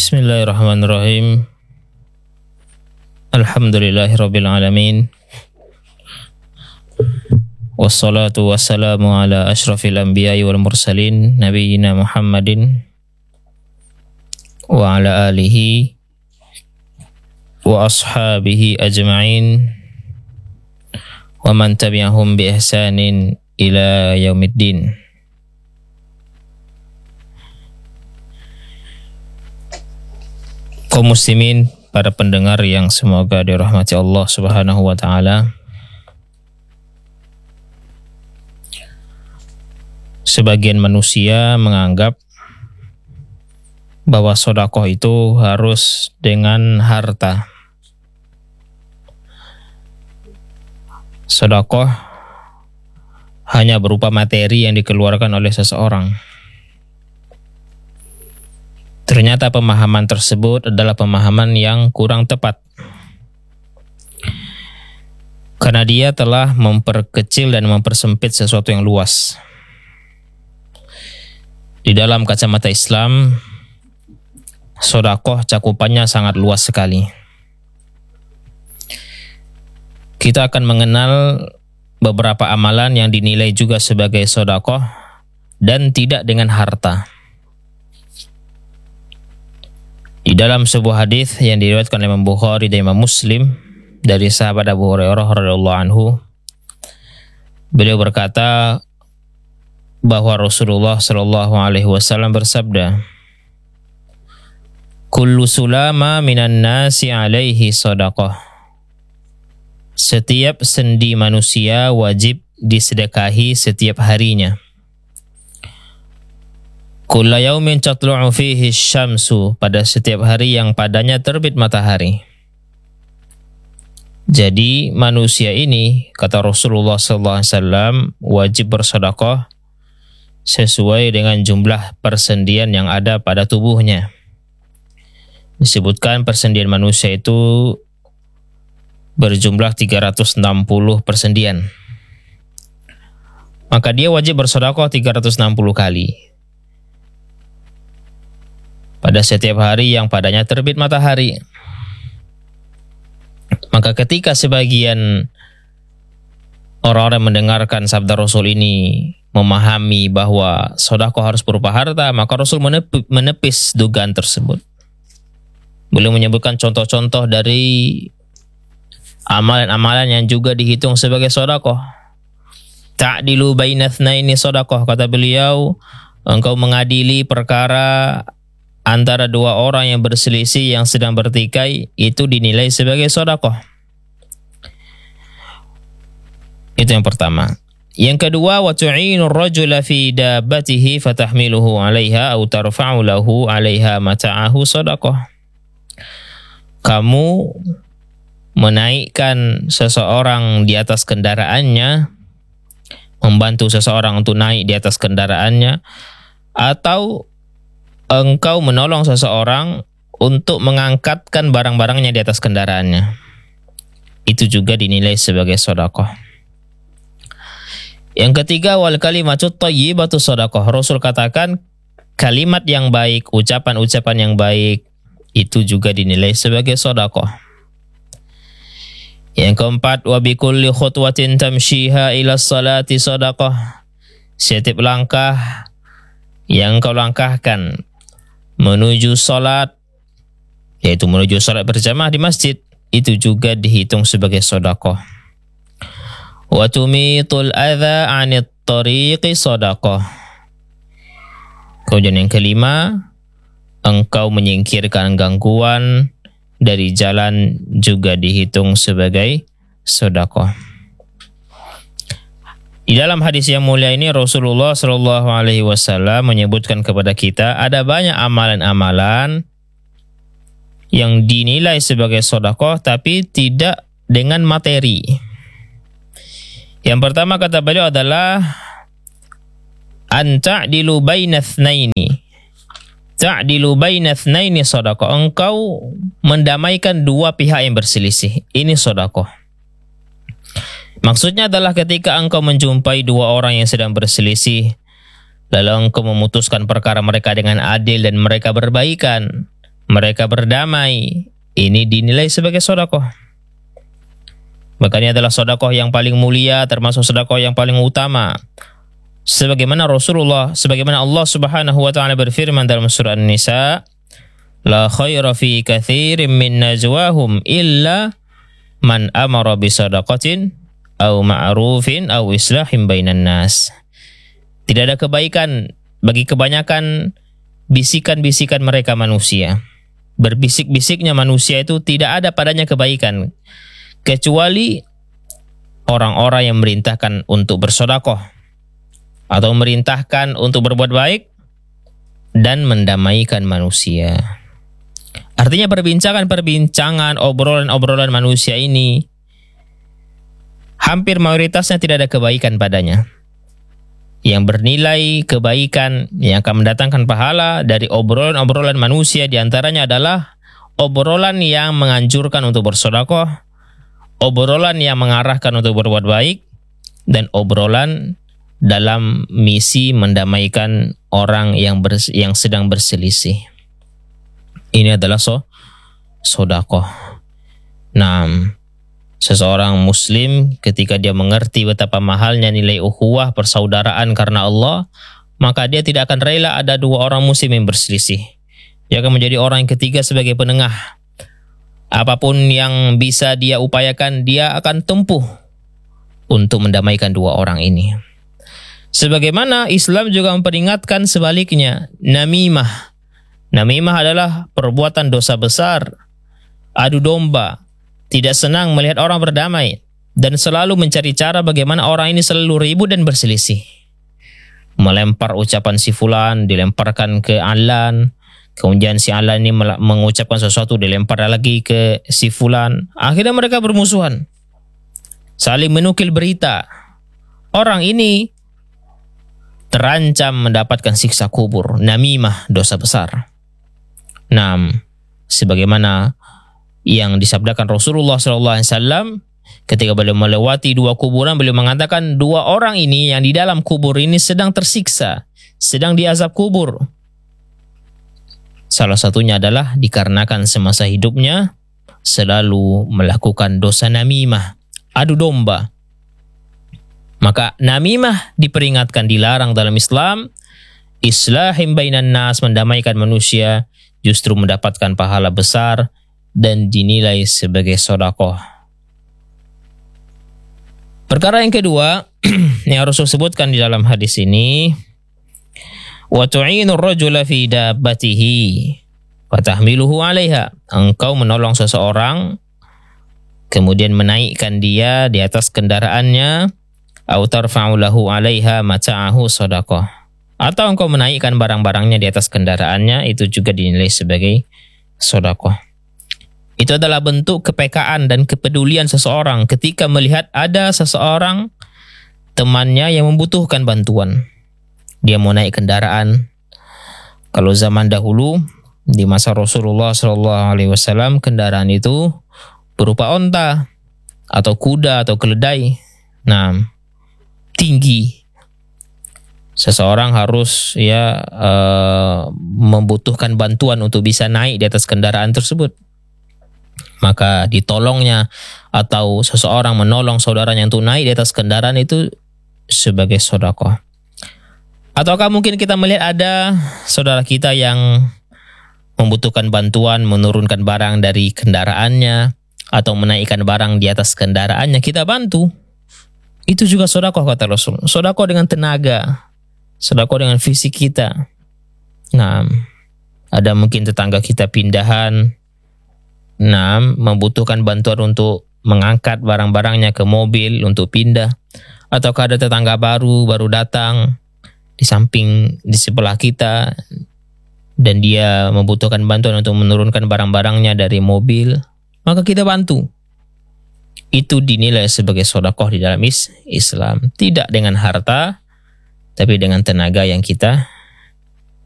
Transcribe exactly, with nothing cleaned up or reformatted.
Bismillahirrahmanirrahim. Alhamdulillahirabbil alamin. Wassalatu wassalamu ala asyrafil anbiya'i wal mursalin nabiyyina Muhammadin wa ala alihi wa ashabihi ajma'in wa man tabi'ahum bi ihsanin ila yaumiddin. Kaum muslimin, para pendengar yang semoga dirahmati Allah Subhanahu wa taala. Sebagian manusia menganggap bahwa sedekah itu harus dengan harta. Sedekah hanya berupa materi yang dikeluarkan oleh seseorang. Ternyata pemahaman tersebut adalah pemahaman yang kurang tepat. Karena dia telah memperkecil dan mempersempit sesuatu yang luas. Di dalam kacamata Islam, sedekah cakupannya sangat luas sekali. Kita akan mengenal beberapa amalan yang dinilai juga sebagai sedekah dan tidak dengan harta. Di dalam sebuah hadis yang diriwayatkan oleh Imam Bukhari dan Imam Muslim dari sahabat Abu Hurairah radhiyallahu anhu, beliau berkata bahwa Rasulullah sallallahu alaihi wasallam bersabda, "Kullu sulama minan nasi alaihi shadaqah." Setiap sendi manusia wajib disedekahi setiap harinya. Kulla yaumin tatlu'u fihi syamsu, pada setiap hari yang padanya terbit matahari. Jadi manusia ini, kata Rasulullah sallallahu alaihi wasallam, wajib bersedekah sesuai dengan jumlah persendian yang ada pada tubuhnya. Disebutkan persendian manusia itu berjumlah tiga ratus enam puluh persendian. Maka dia wajib bersedekah tiga ratus enam puluh kali. Pada setiap hari yang padanya terbit matahari. Maka ketika sebagian orang-orang mendengarkan sabda Rasul ini memahami bahwa sedekah harus berupa harta, maka Rasul menepis dugaan tersebut. Beliau menyebutkan contoh-contoh dari amalan-amalan yang juga dihitung sebagai sedekah. Ta'dilu baina tsnaini sedekah, kata beliau, engkau mengadili perkara antara dua orang yang berselisih yang sedang bertikai, itu dinilai sebagai sedekah. Itu yang pertama. Yang kedua, wa tu'inu ar-rajula fi dabbatihi fatahmiluhu 'alaiha aw tarfa'u lahu 'alaiha mata'ahu sedekah. Kamu menaikkan seseorang di atas kendaraannya, membantu seseorang untuk naik di atas kendaraannya, atau engkau menolong seseorang untuk mengangkatkan barang-barangnya di atas kendaraannya. Itu juga dinilai sebagai sedekah. Yang ketiga, wal kalimatut thayyibatu sedekah. Rasul katakan kalimat yang baik, ucapan-ucapan yang baik, itu juga dinilai sebagai sedekah. Yang keempat, wa bikulli khutwatin tamshiha ila salati sedekah. Setiap langkah yang kau langkahkan menuju salat, yaitu menuju salat berjamaah di masjid, itu juga dihitung sebagai sedekah. Wa tumitul adza 'anit tariqi sedekah. Kemudian yang kelima, engkau menyingkirkan gangguan dari jalan juga dihitung sebagai sedekah. Di dalam hadis yang mulia ini Rasulullah shallallahu alaihi wasallam menyebutkan kepada kita ada banyak amalan-amalan yang dinilai sebagai sedekah tapi tidak dengan materi. Yang pertama kata beliau adalah an ta'dilu baina tsnaini. Ta'dilu baina tsnaini sedekah. Engkau mendamaikan dua pihak yang berselisih. Ini sedekah. Maksudnya adalah ketika engkau menjumpai dua orang yang sedang berselisih, lalu engkau memutuskan perkara mereka dengan adil dan mereka berbaikan, mereka berdamai, ini dinilai sebagai sedekah. Maka ini adalah sedekah yang paling mulia, termasuk sedekah yang paling utama. Sebagaimana Rasulullah, sebagaimana Allah Subhanahu wa taala berfirman dalam surah An-Nisa, la khaira fi katsirin min najwahum illa man amara bi shadaqatin aw ma'rufin aw islahin bainan nas. Tidak ada kebaikan bagi kebanyakan bisikan-bisikan mereka manusia. Berbisik-bisiknya manusia itu tidak ada padanya kebaikan, kecuali orang-orang yang merintahkan untuk bersedekah atau merintahkan untuk berbuat baik dan mendamaikan manusia. Artinya perbincangan-perbincangan, obrolan-obrolan manusia ini hampir mayoritasnya tidak ada kebaikan padanya. Yang bernilai kebaikan yang akan mendatangkan pahala dari obrolan-obrolan manusia diantaranya adalah obrolan yang menganjurkan untuk bersedekah, obrolan yang mengarahkan untuk berbuat baik, dan obrolan dalam misi mendamaikan orang yang bers yang sedang berselisih. Ini adalah so sedekah. Nah, seseorang muslim ketika dia mengerti betapa mahalnya nilai ukhuwah persaudaraan karena Allah, maka dia tidak akan rela ada dua orang muslim yang berselisih. Dia akan menjadi orang yang ketiga sebagai penengah. Apapun yang bisa dia upayakan, dia akan tempuh untuk mendamaikan dua orang ini. Sebagaimana Islam juga memperingatkan sebaliknya, namimah. Namimah adalah perbuatan dosa besar, adu domba, tidak senang melihat orang berdamai, dan selalu mencari cara bagaimana orang ini selalu ribut dan berselisih. Melempar ucapan si fulan, dilemparkan ke Alan, kemudian si Alan ini mengucapkan sesuatu, dilempar lagi ke si fulan. Akhirnya mereka bermusuhan, saling menukil berita. Orang ini terancam mendapatkan siksa kubur. Namimah, dosa besar. Nah, sebagaimana yang disabdakan Rasulullah shallallahu alaihi wasallam ketika beliau melewati dua kuburan, beliau mengatakan dua orang ini yang di dalam kubur ini sedang tersiksa, sedang diazab kubur. Salah satunya adalah dikarenakan semasa hidupnya selalu melakukan dosa namimah, adu domba. Maka namimah diperingatkan, dilarang dalam Islam. Islahim bainan nas, mendamaikan manusia, justru mendapatkan pahala besar dan dinilai sebagai sedekah. Perkara yang kedua yang Rasul sebutkan di dalam hadis ini, wa tu'inu ar-rajula fi dabbatihi wa tahmiluhu 'alaiha. Engkau menolong seseorang kemudian menaikkan dia di atas kendaraannya, au tarfa'u lahu 'alaiha mata'ahu shadaqah. Atau engkau menaikkan barang-barangnya di atas kendaraannya, itu juga dinilai sebagai sedekah. Itu adalah bentuk kepekaan dan kepedulian seseorang ketika melihat ada seseorang temannya yang membutuhkan bantuan. Dia mau naik kendaraan. Kalau zaman dahulu di masa Rasulullah shallallahu alaihi wasallam, kendaraan itu berupa onta atau kuda atau keledai. Nah, tinggi. Seseorang harus ya uh, membutuhkan bantuan untuk bisa naik di atas kendaraan tersebut. Maka ditolongnya atau seseorang menolong saudaranya untuk naik di atas kendaraan itu sebagai sedekah. Ataukah mungkin kita melihat ada saudara kita yang membutuhkan bantuan menurunkan barang dari kendaraannya atau menaikkan barang di atas kendaraannya, kita bantu. Itu juga sedekah kata Rasul. Sedekah dengan tenaga, sedekah dengan fisik kita. Nah, ada mungkin tetangga kita pindahan, nah, membutuhkan bantuan untuk mengangkat barang-barangnya ke mobil untuk pindah. Ataukah ada tetangga baru, baru datang di samping, di sebelah kita, dan dia membutuhkan bantuan untuk menurunkan barang-barangnya dari mobil, maka kita bantu. Itu dinilai sebagai sedekah di dalam Islam. Tidak dengan harta, tapi dengan tenaga yang kita